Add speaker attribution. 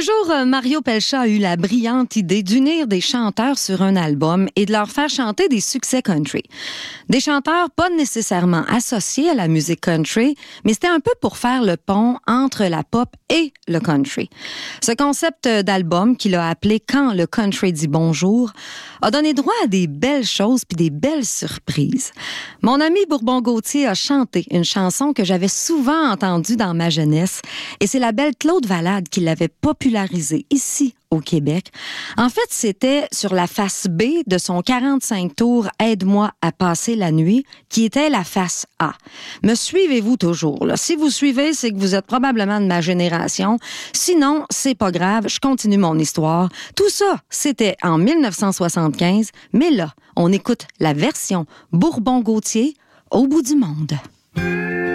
Speaker 1: jour, Mario Pelcha a eu la brillante idée d'unir des chanteurs sur un album et de leur faire chanter des succès country. Des chanteurs pas nécessairement associés à la musique country, mais c'était un peu pour faire le pont entre la pop et le country. Ce concept d'album qu'il a appelé « Quand le country dit bonjour » a donné droit à des belles choses puis des belles surprises. Mon ami Bourbon-Gauthier a chanté une chanson que j'avais souvent entendue dans ma jeunesse et c'est la belle Claude Valade qui l'avait popularisée ici au Québec. En fait, c'était sur la face B de son 45 tours « Aide-moi à passer la nuit » qui était la face A. Me suivez-vous toujours? Là? Si vous suivez, c'est que vous êtes probablement de ma génération. Sinon, c'est pas grave, je continue mon histoire. Tout ça, c'était en 1975, mais là, on écoute la version Bourbon-Gauthier au bout du monde.